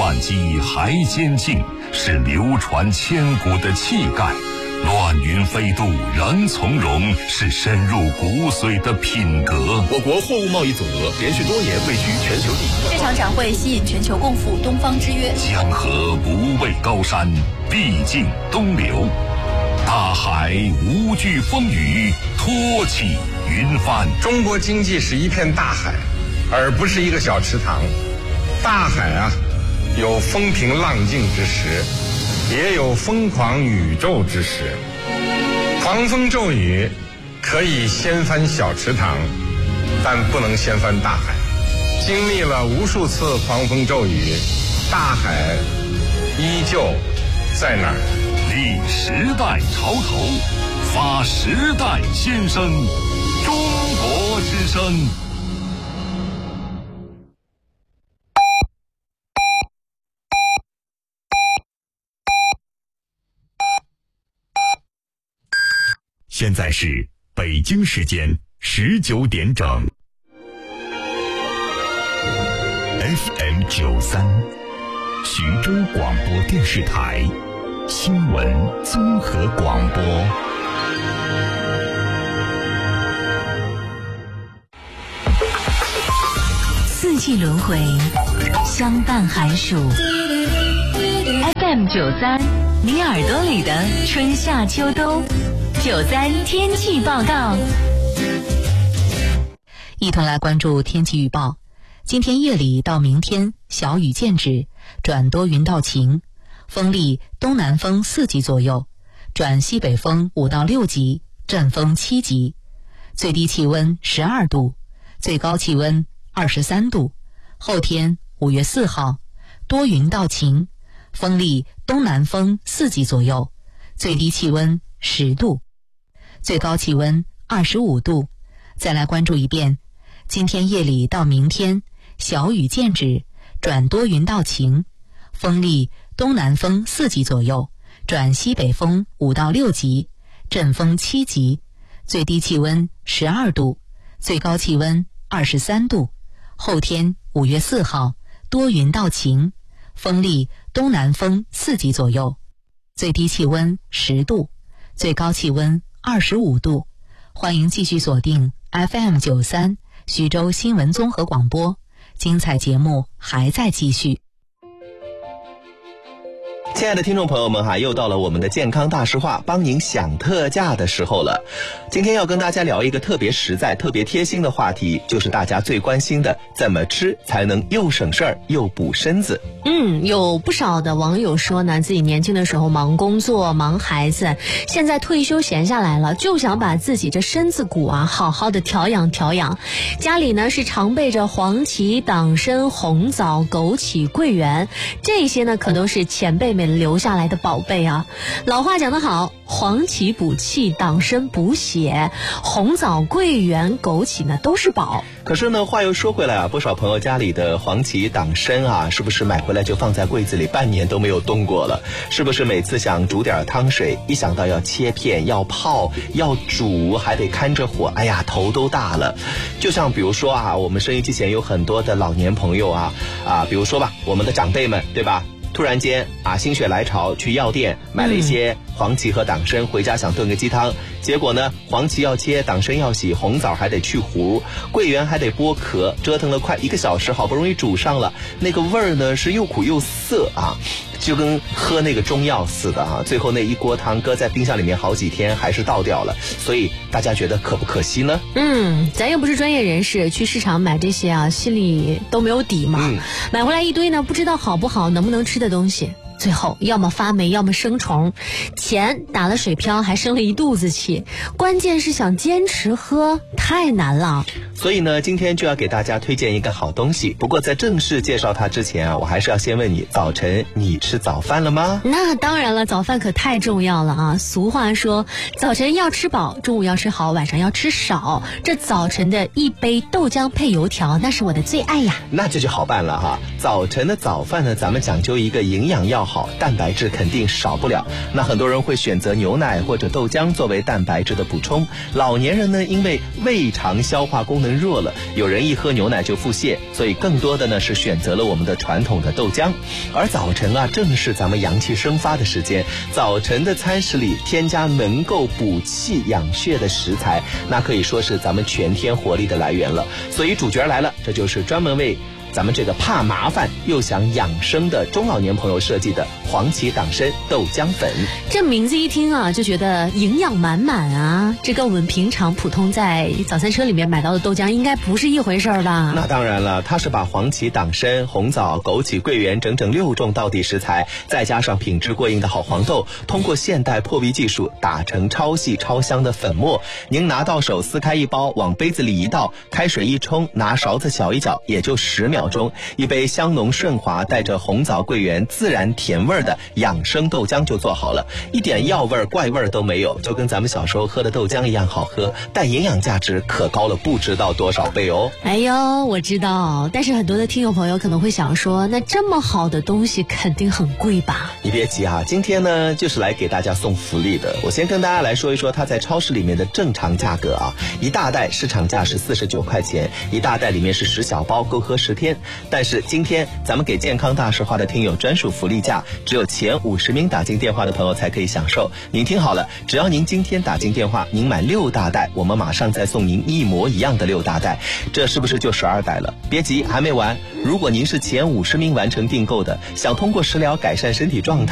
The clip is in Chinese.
万机还坚劲，是流传千古的气概。乱云飞渡人从容，是深入骨髓的品格。 我国货物贸易总额连续多年位居全球第一。 这场展会吸引全球共赴东方之约。 江河不畏高山，毕竟东流。大海无惧风雨，托起云帆。 中国经济是一片大海，而不是一个小池塘。大海啊，有风平浪静之时，也有疯狂宇宙之时。狂风骤雨可以掀翻小池塘，但不能掀翻大海。经历了无数次狂风骤雨，大海依旧在那儿。 立时代潮头，发时代先声，中国之声。 现在是北京时间19点整。FM 93，徐州广播电视台新闻综合广播。 四季轮回，相伴寒暑。FM 93，你耳朵里的春夏秋冬。93天气报告， 一同来关注天气预报。今天夜里到明天小雨见止，转多云到晴，风力东南风4级左右，转西北风5到6级，阵风7级，最低气温12度，最高气温23度。后天5月4号，多云到晴，风力东南风4级左右，最低气温10度，最高气温25度。再来关注一遍，今天夜里到明天小雨见止，转多云到晴，风力东南风4级左右，转西北风5到6级，阵风7级，最低气温12度，最高气温23度。后天5月4号，多云到晴，风力东南风4级左右，最低气温10度，最高气温25度。欢迎继续锁定 FM 93徐州新闻综合广播，精彩节目还在继续。 亲爱的听众朋友们哈，又到了我们的健康大实话帮您享特价的时候了。今天要跟大家聊一个特别实在特别贴心的话题，就是大家最关心的怎么吃才能又省事儿又补身子。 有不少的网友说呢，自己年轻的时候忙工作忙孩子，现在退休闲下来了，就想把自己这身子骨啊好好的调养调养。家里呢是常备着黄芪、党参、红枣、枸杞、桂圆，这些呢可都是前辈们留下来的宝贝啊。老话讲得好，黄芪补气，党参补血，红枣、桂圆、枸杞呢都是宝。 可是呢，话又说回来啊，不少朋友家里的黄芪、党参啊，是不是买回来就放在柜子里半年都没有动过了？是不是每次想煮点汤水，一想到要切片、要泡、要煮，还得看着火，哎呀，头都大了。就像比如说啊，我们收音机前有很多的老年朋友啊，比如说吧，我们的长辈们，对吧？突然间啊，心血来潮去药店买了一些黄芪和党参，回家想炖个鸡汤，结果呢，黄芪要切，党参要洗，红枣还得去核，桂圆还得剥壳，折腾了快1个小时，好不容易煮上了，那个味儿呢是又苦又涩啊，就跟喝那个中药似的啊。最后那一锅汤搁在冰箱里面好几天还是倒掉了，所以大家觉得可不可惜呢？ 咱又不是专业人士，去市场买这些啊，心里都没有底嘛。买回来一堆呢，不知道好不好，能不能吃的东西，最后要么发霉，要么生虫，钱打了水漂，还生了一肚子气。关键是想坚持喝太难了。 所以呢，今天就要给大家推荐一个好东西。不过在正式介绍它之前啊，我还是要先问你，早晨你吃早饭了吗？ 那当然了，早饭可太重要了啊！俗话说，早晨要吃饱，中午要吃好，晚上要吃少。这早晨的一杯豆浆配油条，那是我的最爱呀。 那这就好办了哈。早晨的早饭呢，咱们讲究一个营养要好，蛋白质肯定少不了。那很多人会选择牛奶或者豆浆作为蛋白质的补充。老年人呢，因为胃肠消化功能弱了，有人一喝牛奶就腹泻，所以更多的呢是选择了我们的传统的豆浆。而早晨啊，正是咱们阳气生发的时间，早晨的餐食里添加能够补气养血的食材，那可以说是咱们全天活力的来源了。所以主角来了，这就是专门为咱们这个怕麻烦又想养生的中老年朋友设计的黄芪党参豆浆粉。 这名字一听啊，就觉得营养满满啊，这跟我们平常普通在早餐车里面买到的豆浆应该不是一回事吧？ 那当然了，它是把黄芪、党参、红枣、枸杞、桂圆整6种道地食材，再加上品质过硬的好黄豆，通过现代破壁技术打成超细超香的粉末。您拿到手撕开一包，往杯子里一倒，开水一冲，拿勺子搅一搅，也就10秒钟，一杯香浓顺滑带着红枣桂圆自然甜味的养生豆浆就做好了，一点药味怪味都没有，就跟咱们小时候喝的豆浆一样好喝，但营养价值可高了不知道多少倍哦。 哎呦，我知道，但是很多的听友朋友可能会想说，那这么好的东西肯定很贵吧？ 你别急啊，今天呢就是来给大家送福利的。我先跟大家来说一说它在超市里面的正常价格啊，一大袋市场价是49块钱，一大袋里面是10小包，够喝10天。但是今天咱们给健康大实话的听友专属福利价，只有前50名打进电话的朋友才可以享受。您听好了，只要您今天打进电话，您买6大袋，我们马上再送您一模一样的6大袋，这是不是就12袋了？别急，还没完。如果您是前50名完成订购的，想通过食疗改善身体状态，